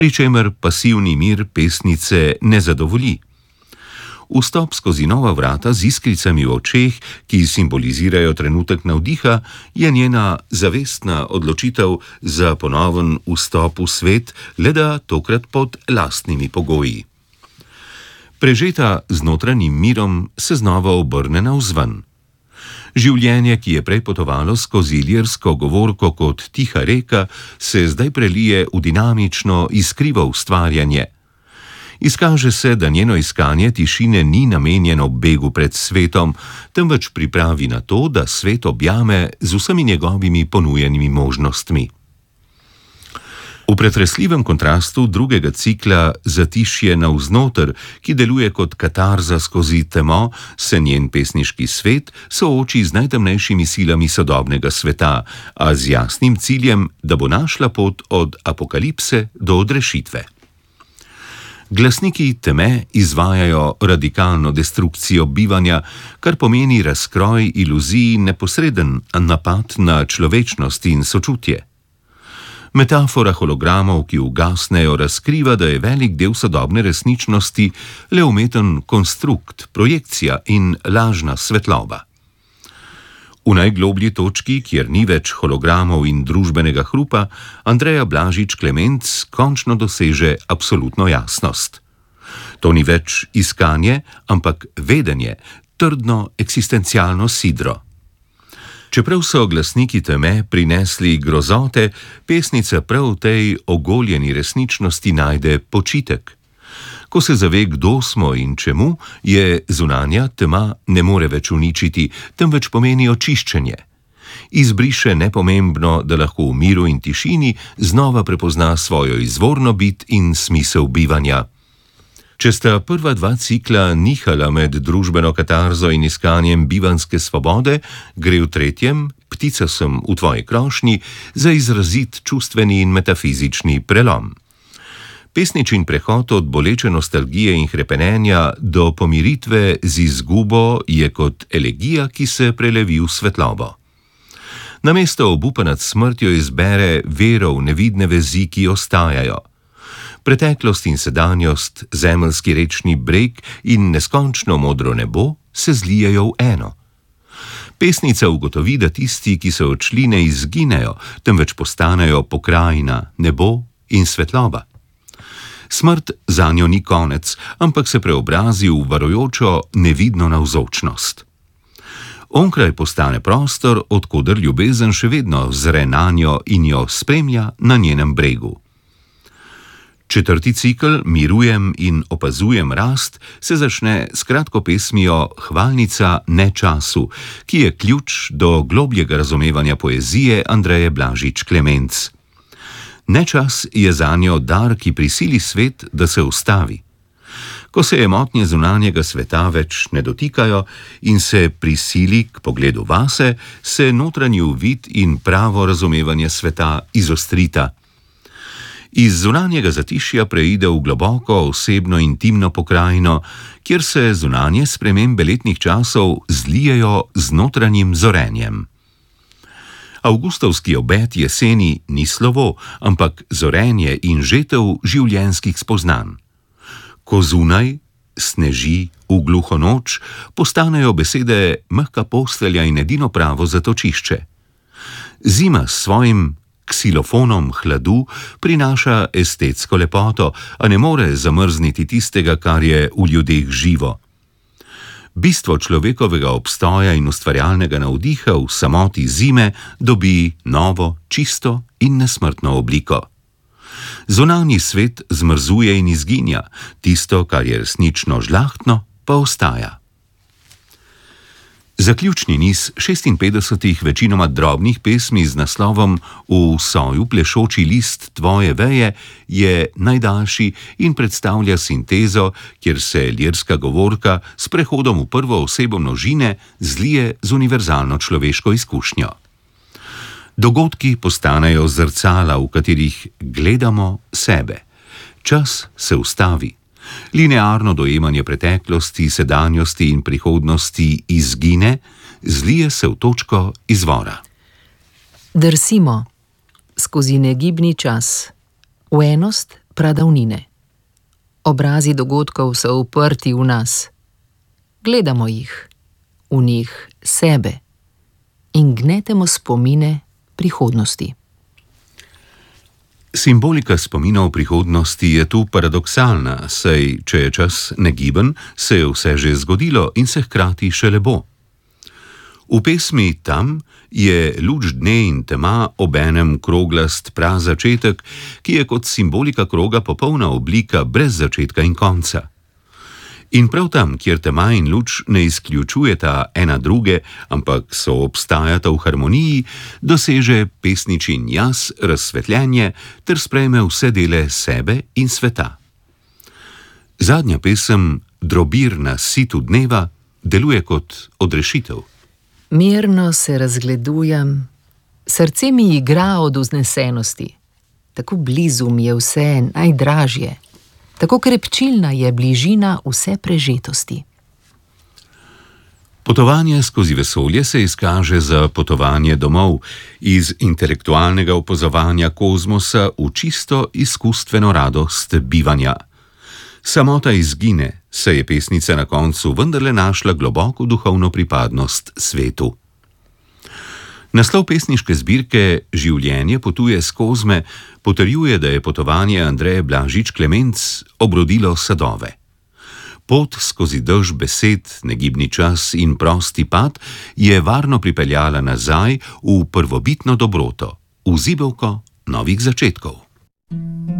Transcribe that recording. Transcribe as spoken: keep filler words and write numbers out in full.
pri čemer pasivni mir pesnice ne zadovolji. Vstop skozi nova vrata z iskricami v očeh, ki simbolizirajo trenutek navdiha, je njena zavestna odločitev za ponoven vstop v svet, le da tokrat pod lastnimi pogoji. Prežeta z notranjim mirom se znova obrne navzven. Življenje, ki je prej potovalo skozi lirsko govorko kot tiha reka, se zdaj prelije v dinamično, iskrivo ustvarjanje. Izkaže se, da njeno iskanje tišine ni namenjeno begu pred svetom, temveč pripravi na to, da svet objame z vsemi njegovimi ponujenimi možnostmi. V pretresljivem kontrastu drugega cikla Zatišje navznoter, ki deluje kot katarza skozi temo, se njen pesniški svet sooči z najtemnejšimi silami sodobnega sveta, a z jasnim ciljem, da bo našla pot od apokalipse do odrešitve. Glasniki teme izvajajo radikalno destrukcijo bivanja, kar pomeni razkroj iluzij in neposreden napad na človečnost in sočutje. Metafora hologramov, ki ugasnejo, razkriva, da je velik del sodobne resničnosti le umeten konstrukt, projekcija in lažna svetloba. V najgloblji točki, kjer ni več hologramov in družbenega hrupa, Andreja Blažič Klemenc končno doseže absolutno jasnost. To ni več iskanje, ampak vedenje, trdno eksistencialno sidro. Čeprav so glasniki teme prinesli grozote, pesnica prav v tej ogoljeni resničnosti najde počitek. Ko se zave, kdo smo in čemu, je zunanja tema ne more več uničiti, temveč pomeni očiščenje. Izbriše nepomembno, da lahko v miru in tišini znova prepozna svojo izvorno bit in smisel bivanja. Če sta prva dva cikla nihala med družbeno katarzo in iskanjem bivanske svobode, gre v tretjem, Ptica sem v tvoji krošnji, za izrazit čustveni in metafizični prelom. Pesničin prehod od boleče nostalgije in hrepenenja do pomiritve z izgubo je kot elegija, ki se prelevi v svetlobo. Namesto obupa nad smrtjo izbere vero v nevidne vezi, ki ostajajo. Preteklost in sedanjost, zemeljski rečni breg in neskončno modro nebo se zlijejo v eno. Pesnica ugotovi, da tisti, ki so odšli, ne izginejo, temveč postanejo pokrajina, nebo in svetloba. Smrt zanjo ni konec, ampak se preobrazi v varujočo nevidno navzočnost. Onkraj postane prostor, odkoder ljubezen še vedno zre nanjo in jo spremlja na njenem bregu. Četrti cikel, Mirujem in opazujem rast, se začne s kratko pesmijo Hvalnica nečasu, ki je ključ do globljega razumevanja poezije Andreje Blažič Klemenc. Nečas je zanjo dar, ki prisili svet, da se ustavi. Ko se je motnje zunanjega sveta več ne dotikajo in se prisili k pogledu vase, se notranji uvid in pravo razumevanje sveta izostrita. Iz zunanjega zatišja preide v globoko, osebno, intimno pokrajino, kjer se zunanje spremembe letnih časov zlijejo z notranjim zorenjem. Avgustovski obet jeseni ni slovo, ampak zorenje in žetev življenjskih spoznanj. Ko zunaj sneži v gluho noč, postanejo besede mehka postelja in edino pravo zatočišče. Zima s svojim ksilofonom hladu prinaša estetsko lepoto, a ne more zamrzniti tistega, kar je v ljudeh živo. Bistvo človekovega obstoja in ustvarjalnega navdiha v samoti zime dobi novo, čisto in nesmrtno obliko. Zunanji svet zmrzuje in izginja, tisto, kar je resnično žlahtno, pa ostaja. Zaključni niz šestinpetdesetih večinoma drobnih pesmi z naslovom V soju plešoči list tvoje veje je najdaljši in predstavlja sintezo, kjer se lirska govorka s prehodom v prvo osebo množine zlije z univerzalno človeško izkušnjo. Dogodki postanejo zrcala, v katerih gledamo sebe. Čas se ustavi. Linearno dojemanje preteklosti, sedanjosti in prihodnosti izgine, zlije se v točko izvora. Drsimo skozi negibni čas, v enost pradavnine. Obrazi dogodkov so uprti v nas. Gledamo jih, v njih sebe in gnetemo spomine prihodnosti. Simbolika spominov prihodnosti je tu paradoksalna, saj, če je čas negiben, se je vse že zgodilo in se hkrati še le bo. V pesmi Tam je luč dne in tema obenem kroglast prazačetek, ki je kot simbolika kroga popolna oblika brez začetka in konca. In prav tam, kjer tema in luč ne izključujeta ena druge, ampak soobstajata v harmoniji, doseže pesničin jaz razsvetljenje ter sprejme vse dele sebe in sveta. Zadnja pesem, Drobir na situ dneva, deluje kot odrešitev. Mirno se razgledujem, srce mi igra od vznesenosti. Tako blizu mi je vse najdražje. Tako krepčilna je bližina vse prežetosti. Potovanje skozi vesolje se izkaže za potovanje domov, iz intelektualnega opazovanja kozmosa v čisto izkustveno radost bivanja. Samota izgine, se je pesnica na koncu vendarle našla globoko duhovno pripadnost svetu. Naslov pesniške zbirke Življenje potuje s kozme potrjuje, da je potovanje Andreje Blažič Klemenc obrodilo sadove. Pot skozi dež besed, negibni čas in prosti pad je varno pripeljala nazaj v prvobitno dobroto, v zibelko novih začetkov.